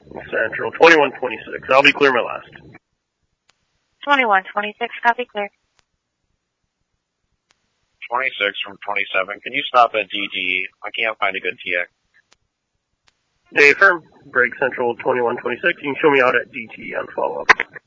Central, 2126. I'll be clear my last. 2126, copy clear. 26 from 27. Can you stop at DTE? I can't find a good TX. Day firm, break Central 2126. You can show me out at DTE on follow-up.